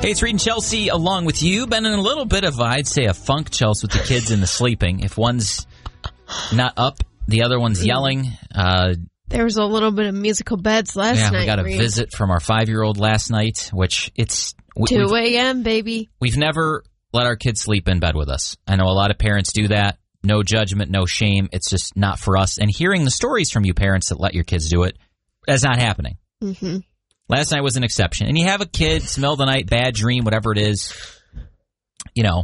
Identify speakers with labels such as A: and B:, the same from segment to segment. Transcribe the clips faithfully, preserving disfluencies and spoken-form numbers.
A: Hey, it's Reed and Chelsea along with you. Been in a little bit of, I'd say, a funk, Chelsea, with the kids in the sleeping. If one's not up, the other one's yelling. Uh,
B: there was a little bit of musical beds last
A: yeah,
B: night.
A: Yeah, we got a
B: Reed.
A: visit from our five-year-old last night, which it's... We,
B: two a.m., baby.
A: We've never let our kids sleep in bed with us. I know a lot of parents do that. No judgment, no shame. It's just not for us. And hearing the stories from you parents that let your kids do it, that's not happening.
B: Mm-hmm.
A: Last night was an exception. And you have a kid, it's the middle of the night, bad dream, whatever it is, you know.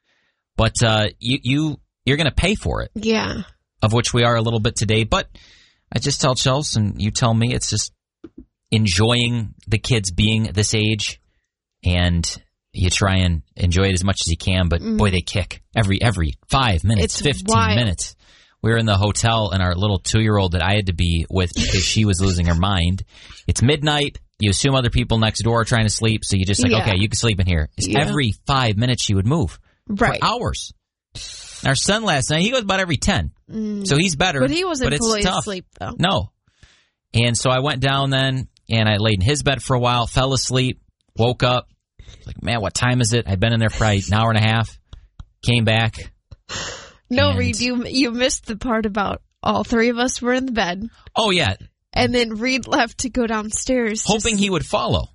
A: But uh, you, you, you're going to pay for it.
B: Yeah.
A: Of which we are a little bit today. But I just tell Chelsea, and you tell me, it's just enjoying the kids being this age. And you try and enjoy it as much as you can. But, mm. boy, they kick every every five minutes,
B: it's
A: fifteen
B: wild.
A: minutes. We were in the hotel, and our little two-year-old that I had to be with because she was losing her mind. It's midnight. You assume other people next door are trying to sleep, so you just like,
B: yeah.
A: okay, you can sleep in here.
B: Yeah.
A: Every five minutes she would move.
B: Right.
A: For hours. Our son last night, he goes about every ten.
B: Mm.
A: So he's better.
B: But he wasn't
A: but it's
B: fully
A: tough.
B: asleep, though.
A: No. And so I went down then, and I laid in his bed for a while, fell asleep, woke up. Like, man, what time is it? I'd been in there for probably an hour and a half. Came back.
B: No,
A: and...
B: Reed, you, you missed the part about all three of us were in the bed.
A: Oh, yeah.
B: And then Reed left to go downstairs.
A: Hoping
B: just...
A: he would follow.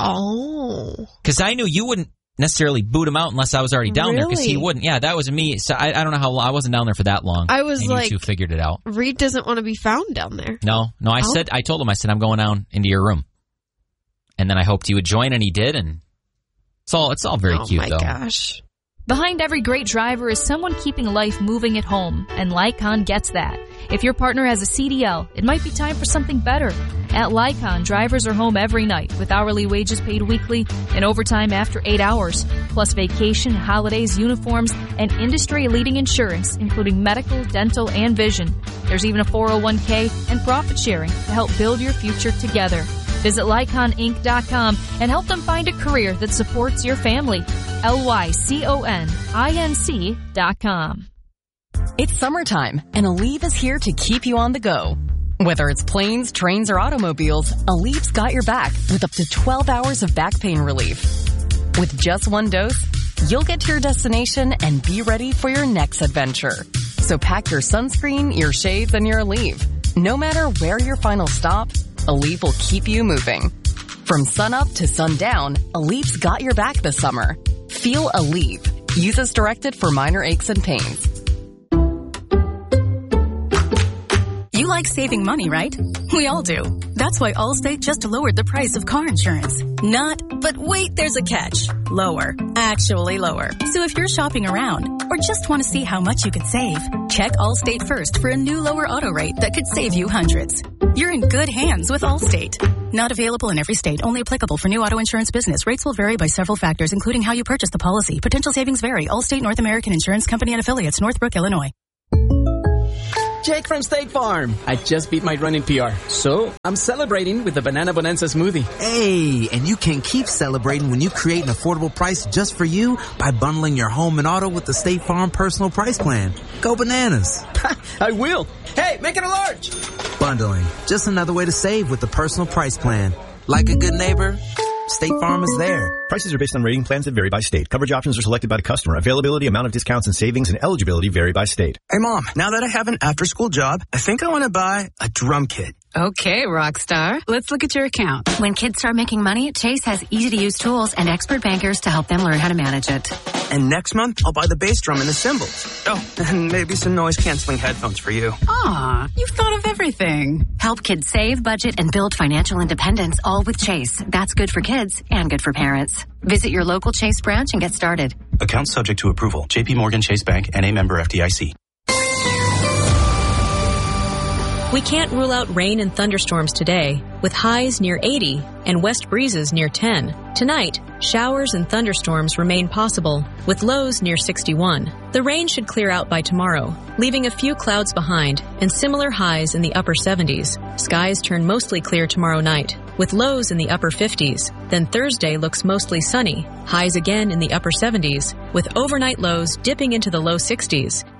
B: Oh.
A: Because I knew you wouldn't necessarily boot him out unless I was already down
B: really?
A: there, because he wouldn't. Yeah, that was me. So I, I don't know how long. I wasn't down there for that long.
B: I was
A: and
B: like,
A: you two figured it out.
B: Reed doesn't want to be found down there.
A: No, no. I
B: oh.
A: said, I told him, I said, I'm going down into your room. And then I hoped you would join, and he did, and it's all, it's all very
B: oh
A: cute,
B: my
A: though.
B: Gosh.
C: Behind every great driver is someone keeping life moving at home, and Lycon gets that. If your partner has a C D L, it might be time for something better. At Lycon, drivers are home every night with hourly wages paid weekly and overtime after eight hours, plus vacation, holidays, uniforms, and industry-leading insurance, including medical, dental, and vision. There's even a four oh one k and profit sharing to help build your future together. Visit Lycon Inc dot com and help them find a career that supports your family. L Y C O N I N C dot com.
D: It's summertime, and Aleve is here to keep you on the go. Whether it's planes, trains, or automobiles, Aleve's got your back with up to twelve hours of back pain relief. With just one dose, you'll get to your destination and be ready for your next adventure. So pack your sunscreen, your shades, and your Aleve. No matter where your final stop, Aleve will keep you moving. From sunup to sundown, Aleve's got your back this summer. Feel Aleve. Use as directed for minor aches and pains.
E: You like saving money, right? We all do. That's why Allstate just lowered the price of car insurance. Not, but wait, there's a catch. Lower. Actually lower. So if you're shopping around or just want to see how much you could save, check Allstate first for a new lower auto rate that could save you hundreds. You're in good hands with Allstate. Not available in every state. Only applicable for new auto insurance business. Rates will vary by several factors, including how you purchase the policy. Potential savings vary. Allstate North American Insurance Company and affiliates, Northbrook, Illinois.
F: Jake from State Farm. I just beat my running P R, so I'm celebrating with the Banana Bonanza smoothie.
G: Hey, and you can keep celebrating when you create an affordable price just for you by bundling your home and auto with the State Farm Personal Price Plan. Go bananas.
F: I will. Hey, make it a large.
G: Bundling. Just another way to save with the Personal Price Plan. Like a good neighbor, State Farm is there.
H: Prices are based on rating plans that vary by state. Coverage options are selected by the customer. Availability, amount of discounts and savings, and eligibility vary by state.
I: Hey, Mom, now that I have an after-school job, I think I want to buy a drum kit.
J: Okay, Rockstar. Let's look at your account.
K: When kids start making money, Chase has easy-to-use tools and expert bankers to help them learn how to manage it.
I: And next month, I'll buy the bass drum and the cymbals. Oh, and maybe some noise-canceling headphones for you.
J: Aw, you've thought of everything.
K: Help kids save, budget, and build financial independence, all with Chase. That's good for kids and good for parents. Visit your local Chase branch and get started.
L: Account subject to approval. J P Morgan Chase Bank, N A member F D I C.
M: We can't rule out rain and thunderstorms today, with highs near eighty and west breezes near ten. Tonight, showers and thunderstorms remain possible, with lows near sixty-one. The rain should clear out by tomorrow, leaving a few clouds behind and similar highs in the upper seventies. Skies turn mostly clear tomorrow night, with lows in the upper fifties. Then Thursday looks mostly sunny, highs again in the upper seventies, with overnight lows dipping into the low sixties.